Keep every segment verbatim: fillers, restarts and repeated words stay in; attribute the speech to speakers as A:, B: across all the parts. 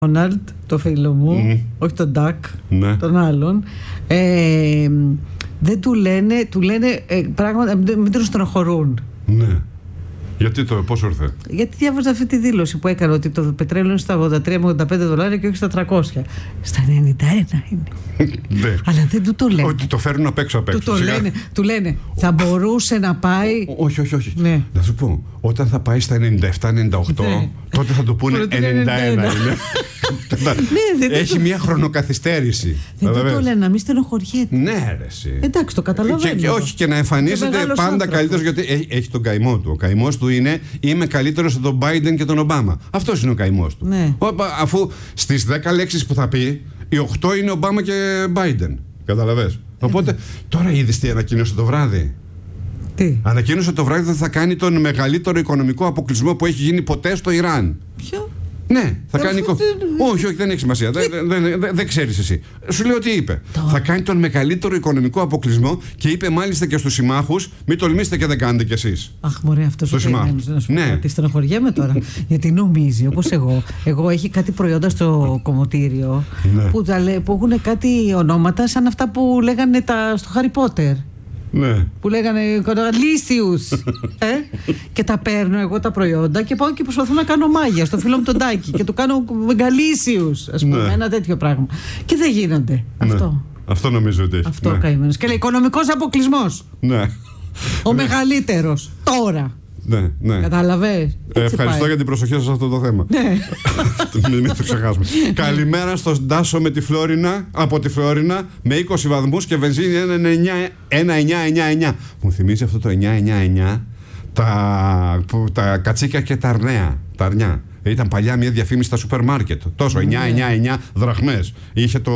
A: Ρόναλντ, το φίλο μου, mm. όχι τον Ντακ, ναι. τον άλλον, ε, δεν του λένε, του λένε ε, πράγματα, μην τον στενοχωρούν.
B: Ναι. Γιατί το, πώς ήρθε?
A: Γιατί διάβαζα αυτή τη δήλωση που έκανε ότι το πετρέλαιο είναι στα ογδόντα τρία με ογδόντα πέντε δολάρια και όχι στα τριακόσια. Στα ενενήντα ένα είναι.
B: Ναι.
A: Αλλά δεν του το λένε.
B: Ότι το φέρνουν απ' έξω απ' έξω.
A: Του, το λένε, του λένε, θα μπορούσε να πάει.
B: Όχι, όχι, όχι.
A: Ναι.
B: Να σου πω, όταν θα πάει στα ενενήντα επτά ενενήντα οκτώ, ναι. τότε θα του πούνε ενενήντα ένα.
A: Ναι,
B: έχει μια χρονοκαθυστέρηση.
A: Δεν το λένε, να μην στενοχωριέται.
B: Ναι, ρε, εσύ.
A: Εντάξει, το καταλαβαίνω.
B: Και, όχι, και να εμφανίζεται πάντα καλύτερο, γιατί έχει, έχει τον καημό του. Ο καημός του είναι είμαι καλύτερος από τον Biden και τον Ομπάμα. Αυτός είναι ο καημός του.
A: Ναι.
B: Αφού στις δέκα λέξεις που θα πει, οι οκτώ είναι Ομπάμα και Biden. Καταλαβες. Οπότε τώρα είδες τι ανακοίνωσε το βράδυ.
A: Τι?
B: Ανακοίνωσε το βράδυ ότι θα κάνει τον μεγαλύτερο οικονομικό αποκλεισμό που έχει γίνει ποτέ στο Ιράν.
A: Ποιο?
B: Ναι, θα κάνει. Οικο... Όχι, όχι, δεν έχει σημασία. Δεν, δεν, δεν, δεν ξέρεις εσύ. Σου λέω τι είπε.
A: Το...
B: Θα κάνει τον μεγαλύτερο οικονομικό αποκλεισμό και είπε μάλιστα και στους συμμάχους: μην τολμήσετε και δεν κάνετε κι εσείς.
A: Αχ, μωρέ, αυτό ο συμμάχος. Να σου
B: ναι.
A: πω, στενοχωριέμαι τώρα. Γιατί νομίζει, όπως εγώ, εγώ έχει κάτι προϊόντα στο κομμωτήριο ναι. που, που έχουν κάτι ονόματα σαν αυτά που λέγανε τα, στο Harry Potter.
B: Ναι.
A: Που λέγανε Λύσιους ε? Και τα παίρνω εγώ τα προϊόντα και πάω και προσπαθώ να κάνω μάγια στο φίλο μου τον Τάκη και του κάνω Μεγαλύσιους, ας πούμε, ναι. ένα τέτοιο πράγμα. Και δεν γίνονται. Ναι. Αυτό.
B: Αυτό νομίζω ότι έχει.
A: Αυτό
B: ναι.
A: καημένος. Και λέει οικονομικός αποκλεισμός.
B: Ναι.
A: Ο ναι. μεγαλύτερος. Τώρα.
B: Ναι, ναι.
A: Καταλαβες.
B: Ε, ευχαριστώ πάει. για την προσοχή σας σε αυτό το θέμα.
A: Ναι.
B: Μην το ξεχάσουμε. Καλημέρα στον Τάσο με τη Φλόρινα, από τη Φλόρινα, με είκοσι βαθμούς και βενζίνη ένα εννιά εννιά εννιά. Μου θυμίζει αυτό το εννιά εννιά εννιά τα, τα κατσίκια και τα αρνέα. Τα αρνιά. Ήταν παλιά μια διαφήμιση στα σούπερ μάρκετ. Τόσο εννιά εννιά εννιά δραχμές. Είχε το.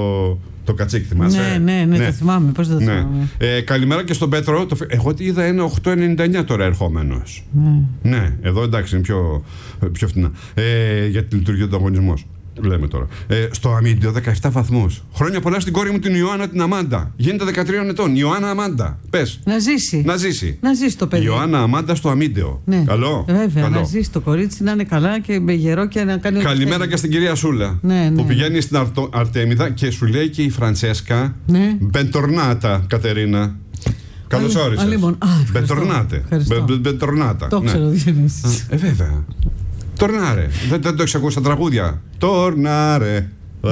B: Το κατσίκι, θυμάσαι.
A: Ναι, ναι, ναι, ναι, το θυμάμαι. Πώς δεν το θυμάμαι.
B: Ναι. Ε, καλημέρα και στον Πέτρο. Το... Εγώ είδα ένα οκτώ ενενήντα εννιά τώρα ερχόμενος. Ναι. ναι, εδώ εντάξει είναι πιο, πιο φθηνά. Ε, για τη λειτουργία του αγωνισμού. Λέμε τώρα. Ε, στο Αμίντιο δεκαεπτά βαθμούς. Χρόνια πολλά στην κόρη μου την Ιωάννα την Αμάντα. Γίνεται δεκατρία ετών. Ιωάννα Αμάντα. Πες.
A: Να ζήσει.
B: Να ζήσει.
A: Να ζήσει το παιδί.
B: Ιωάννα Αμάντα στο Αμίντιο.
A: Ναι.
B: Καλό.
A: Βέβαια,
B: Καλό.
A: να ζήσει το κορίτσι, να είναι καλά και με γερό και να κάνει.
B: Καλημέρα και στην κυρία Σούλα.
A: Ναι, ναι.
B: Που πηγαίνει στην Αρτο... Αρτέμιδα και σου λέει και η Φραντσέσκα.
A: Ναι.
B: Μπεντορνάτα, Κατερίνα. Καλώς όρισες. Μπεντορνάτε. Μπεντορνάτα.
A: Το ξέρω, Διονύσης.
B: Ε, βέβαια. Τορνάρε. Δεν, δεν το έχεις ακούσει στα τραγούδια. Τορνάρε.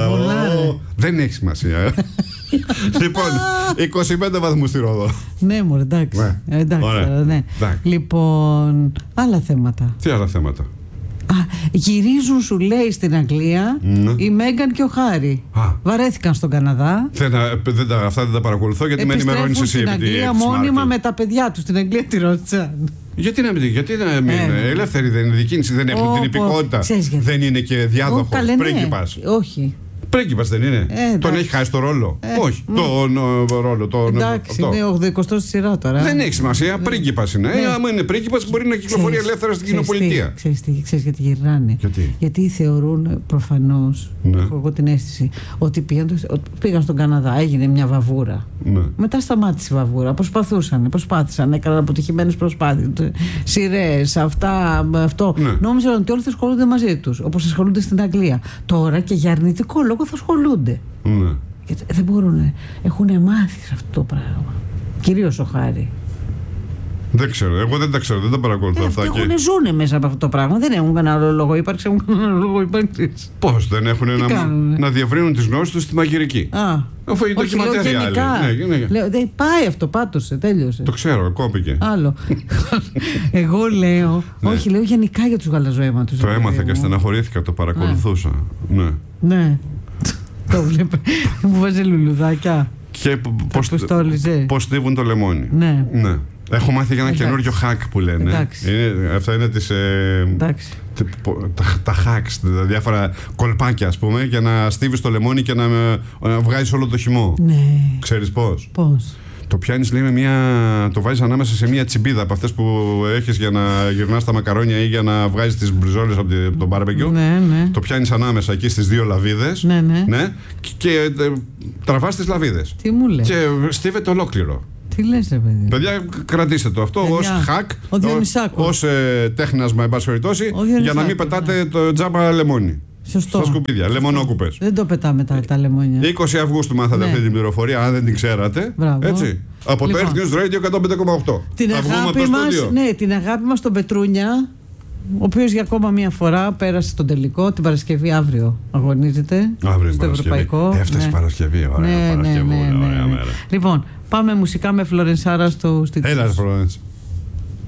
B: Δεν έχει σημασία. Λοιπόν, είκοσι πέντε βαθμούς στη Ρόδο.
A: Ναι, μωρέ, εντάξει.
B: Ναι.
A: εντάξει, τώρα, ναι. Λοιπόν, άλλα θέματα.
B: Τι άλλα θέματα?
A: Α, γυρίζουν, σου λέει, στην Αγγλία mm. η Μέγκαν και ο Χάρι. Α. Βαρέθηκαν στον Καναδά.
B: Δεν, δεν, δεν, αυτά δεν τα παρακολουθώ γιατί με ενημερώνεις εσύ.
A: Στην Αγγλία μόνιμα με τα παιδιά του. Στην Αγγλία τη ρώτησαν.
B: Γιατί να μην, γιατί να μην είναι ε, ελεύθερη, δεν είναι δικίνηση, δεν έχουν την υπηκότητα. Δεν είναι και διάδοχο πρίγκιπας.
A: Όχι.
B: Πρίγκιπας δεν είναι.
A: Ε,
B: τον έχει χάσει το ρόλο.
A: Ε,
B: Όχι. Μ. Τον uh, ρόλο. Τον,
A: εντάξει,
B: αυτό.
A: είναι ογδοηκοστό στη σειρά τώρα.
B: Δεν έχει σημασία. Πρίγκιπας είναι. Ναι. Ε, άμα είναι πρίγκιπας μπορεί να κυκλοφορεί ξέρεις, ελεύθερα στην κοινοπολιτεία.
A: Ξέρεις γιατί γυρνάνε.
B: Γιατί,
A: γιατί θεωρούν προφανώς, ναι. έχω εγώ την αίσθηση, ότι πήγαν, πήγαν στον Καναδά, έγινε μια βαβούρα.
B: Ναι.
A: Μετά σταμάτησε η βαβούρα. Προσπαθούσαν, προσπάθησαν, έκαναν αποτυχημένες προσπάθειες. Σειρές, αυτά, αυτό. Ναι. Νόμιζαν ότι όλοι θα ασχολούνται μαζί τους, όπως ασχολούνται στην Αγγλία. Τώρα και για αρνητικό λόγο θα ασχολούνται.
B: Ναι.
A: Γιατί δεν μπορούν, έχουν μάθει σε αυτό το πράγμα. Κυρίως ο Χάρη.
B: Δεν ξέρω, εγώ δεν τα ξέρω, δεν τα παρακολουθώ
A: ε,
B: αυτά.
A: Αυτοί
B: και...
A: ζουν μέσα από αυτό το πράγμα. Δεν έχουν κανένα άλλο λόγο ύπαρξη, έχουν κανένα λόγο ύπαρξη.
B: Πώς δεν έχουν να, να διευρύνουν τις γνώσεις τους στη μαγειρική.
A: Α,
B: αφού είναι ντοκιμαντέρ άλλοι.
A: Ναι, ναι. Λέω, δεν πάει αυτό, πάτωσε, τέλειωσε.
B: Το ξέρω, κόπηκε.
A: Άλλο. Εγώ λέω, ναι. όχι, λέω γενικά για τους γαλαζοαίματους.
B: Το έμαθα και στεναχωρήθηκα, το παρακολουθούσα. Ναι.
A: Ναι. Το βλέπω. Μου βάζει λουλουδάκια.
B: Και πώς στίβουν το λεμόνι.
A: Ναι.
B: Ναι. Έχω μάθει για ένα
A: Εντάξει.
B: καινούριο hack που λένε. Είναι, αυτά είναι τις, ε, τα, τα hacks, τα διάφορα κολπάκια, ας πούμε, για να στίβεις το λεμόνι και να, να βγάζεις όλο το χυμό.
A: Ναι.
B: Ξέρεις πώς?
A: Πώς?
B: Το πιάνεις, λέει, με μια, το βάζεις ανάμεσα σε μια τσιμπίδα από αυτές που έχεις για να γυρνάς τα μακαρόνια ή για να βγάζεις τις μπριζόλες από το μπάρμπεκιου.
A: Ναι, ναι.
B: Το πιάνεις ανάμεσα εκεί στις δύο λαβίδες.
A: Ναι, ναι.
B: Ναι, και, και τραβάς τις λαβίδες.
A: Τι μου λες?
B: Και στίβεται ολόκληρο.
A: Τι λες, ρε παιδί?
B: Παιδιά, κρατήστε το αυτό ως hack, ως ε, τέχνασμα, εν πάση περιπτώσει, για να μην πετάτε το τζάμπα λεμόνι.
A: Σωστό.
B: Στα σκουπίδια, λεμονόκουπες.
A: Δεν το πετάμε τα, τα λεμόνια.
B: είκοσι Αυγούστου μάθατε ναι. αυτή την πληροφορία, αν δεν την ξέρατε.
A: Μπράβο.
B: Έτσι. Από λοιπόν, το Earth News Radio εκατόν πέντε κόμμα οκτώ.
A: Την αγάπη μας, ναι, την αγάπη μας στον Πετρούνια, ο οποίος για ακόμα μία φορά πέρασε τον τελικό. Την Παρασκευή αύριο αγωνίζεται.
B: Αύριο
A: στο Ευρωπαϊκό.
B: Έφτασε ναι. Παρασκευή, ωραία, ναι, Παρασκευή, ναι, ναι, ναι, ωραία
A: ναι, ναι.
B: μέρα.
A: Λοιπόν, πάμε μουσικά με Φλωρενσάρα στο στίχο.
B: Έλα, Φλωρενσάρα.